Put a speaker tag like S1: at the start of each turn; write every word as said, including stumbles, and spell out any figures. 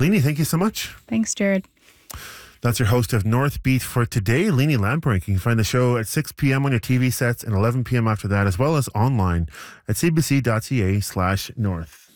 S1: Leanie, thank you so much.
S2: Thanks, Jared.
S1: That's your host of North Beat for today, Leanie Lamprecht. You can find the show at six p.m. on your T V sets and eleven p.m. after that, as well as online at cbc.ca slash north.